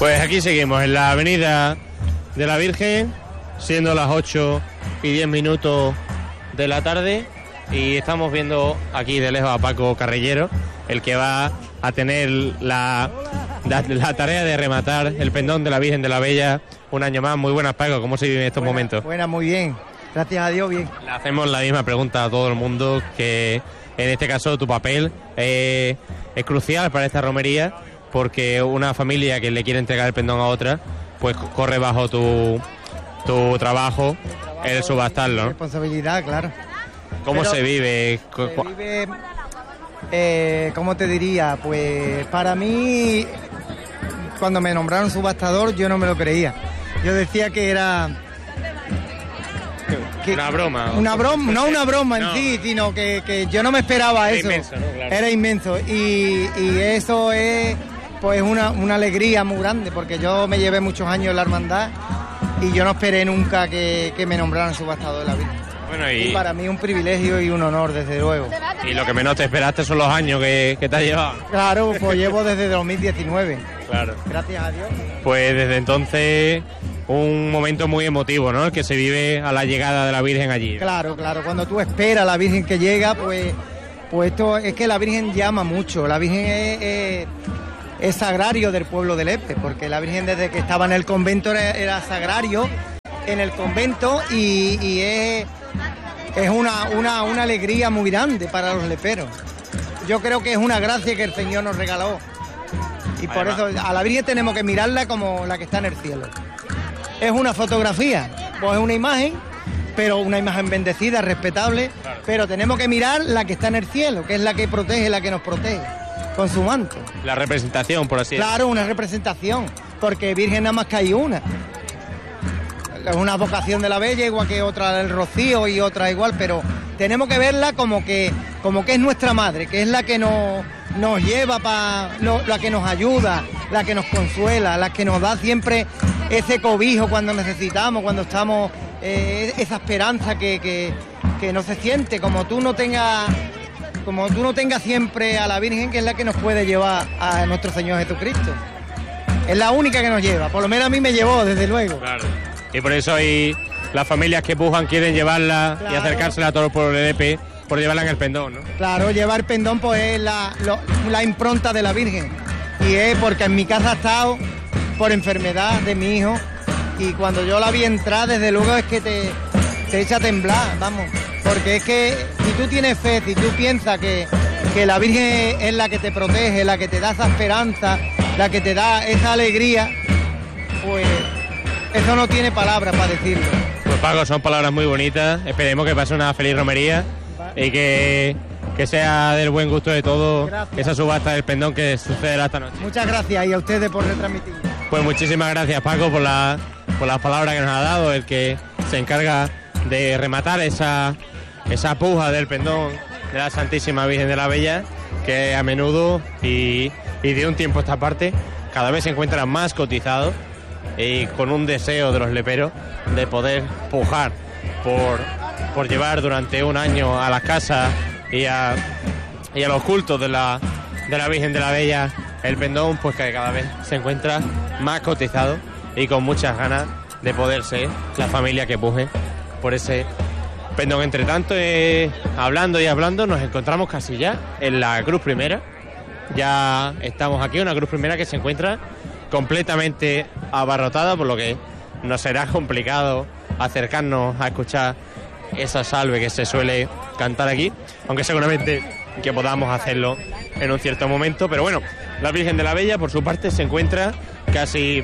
Pues aquí seguimos en la avenida de la Virgen, siendo las 8:10 de la tarde, y estamos viendo aquí de lejos a Paco Carrillero, el que va a tener la tarea de rematar el pendón de la Virgen de la Bella un año más. Muy buenas, Paco, ¿cómo se vive en estos momentos? Buenas, muy bien, gracias a Dios, bien. Le hacemos la misma pregunta a todo el mundo, que en este caso tu papel es crucial para esta romería, porque una familia que le quiere entregar el pendón a otra, pues corre bajo tu trabajo el subastarlo, ¿no? Responsabilidad, claro. ¿Cómo se vive? ¿Cómo te diría? Pues para mí, cuando me nombraron subastador, yo no me lo creía. Yo decía que era... Una broma. Una broma, no una broma en sí, sino que yo no me esperaba eso. Inmenso, ¿no? Claro. Era inmenso. Y eso es pues una alegría muy grande, porque yo me llevé muchos años en la hermandad y yo no esperé nunca que me nombraran subastador de la Virgen. Bueno, y para mí un privilegio y un honor, desde luego. Y lo que menos te esperaste son los años que te has llevado. Claro, pues llevo desde 2019. Claro. Gracias a Dios. Pues desde entonces un momento muy emotivo, ¿no? El que se vive a la llegada de la Virgen allí. Claro, cuando tú esperas a la Virgen que llega, pues esto es que la Virgen llama mucho. La Virgen es sagrario del pueblo de Lepe, porque la Virgen desde que estaba en el convento era sagrario en el convento, y es una alegría muy grande para los leperos. Yo creo que es una gracia que el Señor nos regaló, y por eso a la Virgen tenemos que mirarla como la que está en el cielo. Es una fotografía, pues es una imagen, pero una imagen bendecida, respetable, claro. Pero tenemos que mirar la que está en el cielo, que es la que protege, la que nos protege, con su manto. La representación, por así decirlo. Claro, una representación, porque Virgen nada más que hay una. Es una vocación de la Bella, igual que otra del Rocío y otra igual, pero tenemos que verla como que es nuestra madre, que es la que nos lleva, la que nos ayuda, la que nos consuela, la que nos da siempre ese cobijo cuando necesitamos, cuando estamos, esa esperanza que no se siente, como tú no tengas siempre a la Virgen, que es la que nos puede llevar a nuestro Señor Jesucristo. Es la única que nos lleva, por lo menos a mí me llevó, desde luego. Claro. Y por eso hay las familias que pujan, quieren llevarla, claro, y acercársela a todo el pueblo de Lepe, por llevarla en el pendón, ¿no? Claro, llevar pendón pues es la impronta de la Virgen. Y es porque en mi casa ha estado por enfermedad de mi hijo, y cuando yo la vi entrar, desde luego es que te echa a temblar, vamos. Porque es que si tú tienes fe, si tú piensas que la Virgen es la que te protege, la que te da esa esperanza, la que te da esa alegría, pues eso no tiene palabras para decirlo. Pues Paco, son palabras muy bonitas. Esperemos que pase una feliz romería y que sea del buen gusto de todos. Gracias. Esa subasta del pendón que sucederá esta noche. Muchas gracias, y a ustedes por retransmitir. Pues muchísimas gracias, Paco, por las palabras que nos ha dado, el que se encarga de rematar esa puja del pendón de la Santísima Virgen de la Bella, que a menudo y de un tiempo a esta parte cada vez se encuentra más cotizado, y con un deseo de los leperos de poder pujar por llevar durante un año a las casas y a los cultos de la Virgen de la Bella el pendón, pues que cada vez se encuentra más cotizado y con muchas ganas de poder ser la familia que puje por ese pendón. Entre tanto, hablando, nos encontramos casi ya en la cruz primera. Ya estamos aquí, una cruz primera que se encuentra completamente abarrotada, por lo que nos será complicado acercarnos a escuchar esa salve que se suele cantar aquí, aunque seguramente que podamos hacerlo en un cierto momento. Pero bueno, la Virgen de la Bella, por su parte, se encuentra casi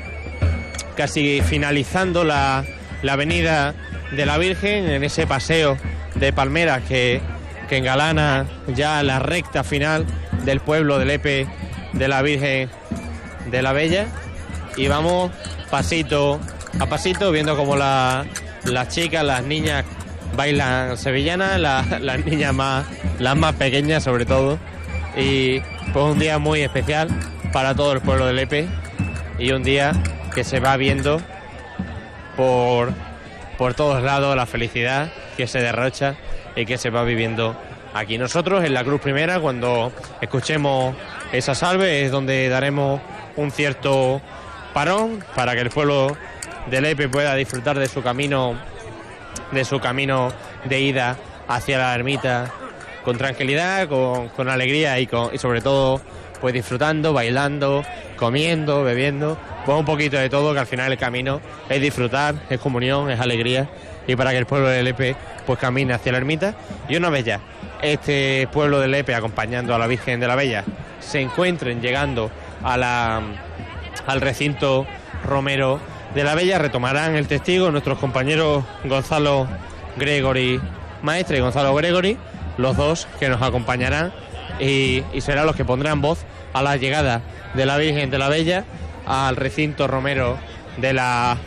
finalizando la avenida de la Virgen, en ese paseo de palmeras que engalana ya la recta final del pueblo de Lepe de la Virgen de la Bella, y vamos pasito a pasito viendo como las chicas, las niñas bailan sevillanas, las niñas las más pequeñas sobre todo, y pues un día muy especial para todo el pueblo de Lepe, y un día que se va viendo por todos lados la felicidad que se derrocha y que se va viviendo aquí. Nosotros en la cruz primera, cuando escuchemos esa salve, es donde daremos un cierto parón para que el pueblo de Lepe pueda disfrutar de su camino de ida hacia la ermita con tranquilidad, con alegría y sobre todo pues disfrutando, bailando, comiendo, bebiendo, pues un poquito de todo, que al final el camino es disfrutar, es comunión, es alegría, y para que el pueblo de Lepe pues camine hacia la ermita. Y una vez ya este pueblo de Lepe, acompañando a la Virgen de la Bella, se encuentren llegando al recinto romero de la Bella, retomarán el testigo nuestros compañeros Gonzalo Gregory Maestre y Gonzalo Gregory, los dos que nos acompañarán y serán los que pondrán voz a la llegada de la Virgen de la Bella al recinto romero de la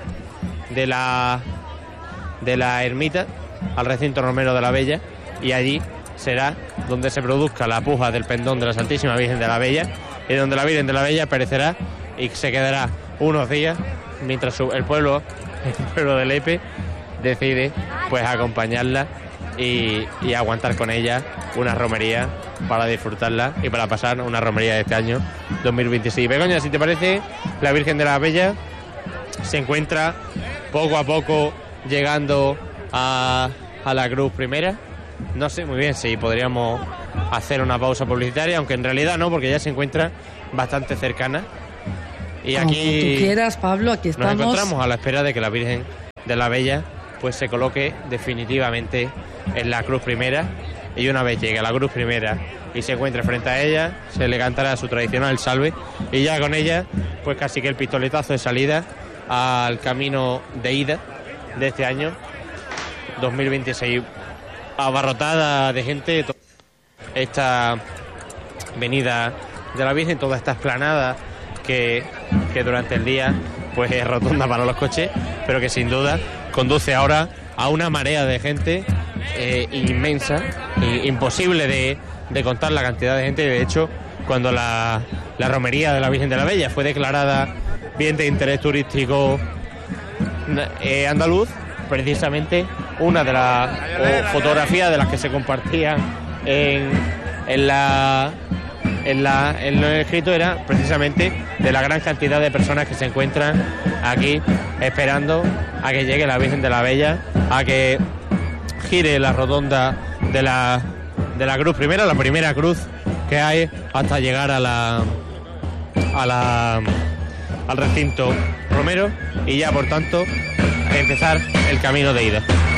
ermita, al recinto romero de la Bella, y allí será donde se produzca la puja del pendón de la Santísima Virgen de la Bella, y donde la Virgen de la Bella perecerá y se quedará unos días mientras el pueblo de Lepe decide pues acompañarla y aguantar con ella una romería para disfrutarla y para pasar una romería de este año 2026. Begoña, si te parece, la Virgen de la Bella se encuentra poco a poco llegando a la cruz primera. No sé muy bien si podríamos hacer una pausa publicitaria, aunque en realidad no, porque ya se encuentra bastante cercana. Y como aquí tú quieras, Pablo, aquí estamos. Nos encontramos a la espera de que la Virgen de la Bella pues se coloque definitivamente en la cruz primera, y una vez llegue a la cruz primera y se encuentre frente a ella, se le cantará su tradicional salve, y ya con ella pues casi que el pistoletazo de salida al camino de ida de este año 2026. Abarrotada de gente esta venida de la Virgen, toda esta explanada que durante el día pues es rotonda para los coches, pero que sin duda conduce ahora a una marea de gente inmensa, imposible de contar la cantidad de gente. De hecho, cuando la romería de la Virgen de la Bella fue declarada bien de interés turístico andaluz, precisamente una de las fotografías de las que se compartían en lo escrito era precisamente de la gran cantidad de personas que se encuentran aquí esperando a que llegue la Virgen de la Bella, a que gire la rotonda de la cruz primera, la primera cruz que hay, hasta llegar al recinto romero, y ya por tanto empezar el camino de ida.